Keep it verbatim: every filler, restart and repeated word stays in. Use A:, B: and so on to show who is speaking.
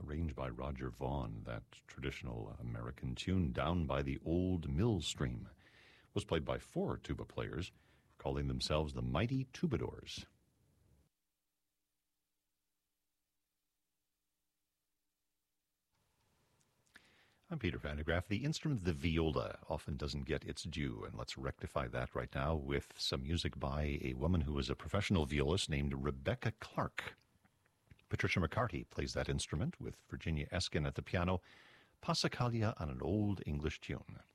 A: arranged by Roger Vaughan. That traditional American tune, Down by the Old Mill Stream, was played by four tuba players, calling themselves the Mighty Tubadors. I'm Peter Van de Graaff. The instrument, the viola, often doesn't get its due, and let's rectify that right now with some music by a woman who is a professional violist named Rebecca Clark. Patricia McCarty plays that instrument with Virginia Eskin at the piano, Passacaglia on an old English tune.